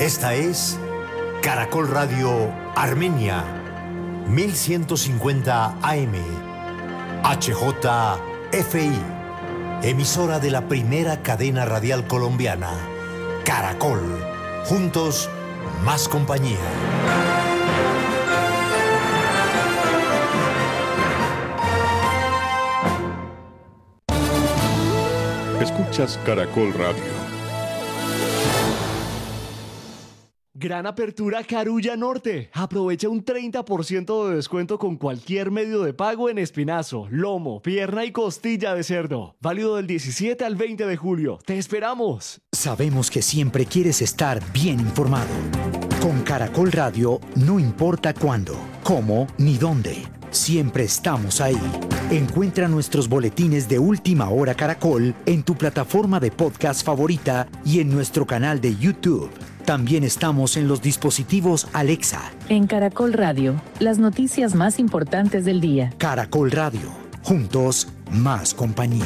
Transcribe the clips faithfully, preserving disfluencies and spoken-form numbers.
Esta es Caracol Radio Armenia, mil ciento cincuenta A M, H J F I, emisora de la primera cadena radial colombiana, Caracol. Juntos, más compañía. Escuchas Caracol Radio. Gran apertura Carulla Norte. Aprovecha un treinta por ciento de descuento con cualquier medio de pago en espinazo, lomo, pierna y costilla de cerdo. Válido del diecisiete al veinte de julio. ¡Te esperamos! Sabemos que siempre quieres estar bien informado. Con Caracol Radio no importa cuándo, cómo ni dónde. Siempre estamos ahí. Encuentra nuestros boletines de Última Hora Caracol en tu plataforma de podcast favorita y en nuestro canal de YouTube. También estamos en los dispositivos Alexa. En Caracol Radio, las noticias más importantes del día. Caracol Radio. Juntos, más compañía.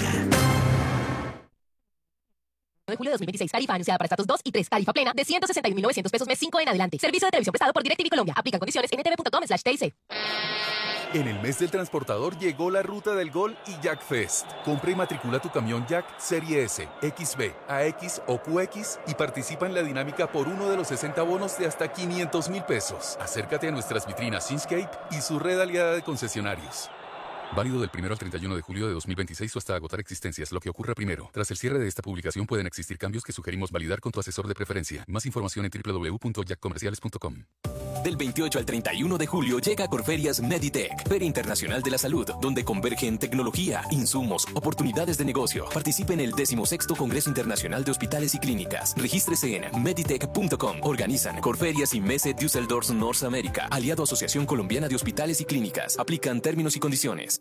De julio de dos mil veintiséis, tarifa anunciada para estratos dos y tres, tarifa plena de ciento sesenta y un mil novecientos pesos mes cinco en adelante. Servicio de televisión prestado por DirecTV Colombia. Aplican condiciones en n t v punto com slash t i c. En el mes del transportador llegó la Ruta del Gol y Jack Fest. Compra y matricula tu camión Jack Serie S, X B, A X o Q X y participa en la dinámica por uno de los sesenta bonos de hasta quinientos mil pesos. Acércate a nuestras vitrinas Inscape y su red aliada de concesionarios. Válido del primero al treinta y uno de julio de dos mil veintiséis o hasta agotar existencias, lo que ocurra primero. Tras el cierre de esta publicación pueden existir cambios que sugerimos validar con tu asesor de preferencia. Más información en w w w punto jack comerciales punto com. Del veintiocho al treinta y uno de julio llega a Corferias Meditech, Feria Internacional de la Salud, donde convergen tecnología, insumos, oportunidades de negocio. Participe en el decimosexto Congreso Internacional de Hospitales y Clínicas. Regístrese en meditech punto com. Organizan Corferias y Messe Düsseldorf North America, aliado a Asociación Colombiana de Hospitales y Clínicas. Aplican términos y condiciones.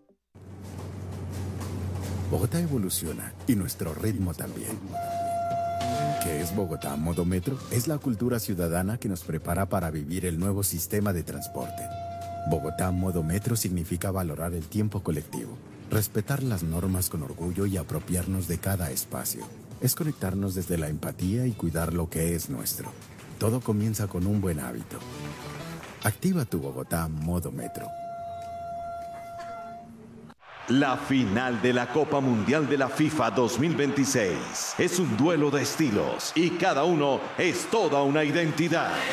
Bogotá evoluciona y nuestro ritmo también. ¿Qué es Bogotá Modo Metro? Es la cultura ciudadana que nos prepara para vivir el nuevo sistema de transporte. Bogotá Modo Metro significa valorar el tiempo colectivo, respetar las normas con orgullo y apropiarnos de cada espacio. Es conectarnos desde la empatía y cuidar lo que es nuestro. Todo comienza con un buen hábito. Activa tu Bogotá Modo Metro. La final de la Copa Mundial de la FIFA dos mil veintiséis es un duelo de estilos y cada uno es toda una identidad.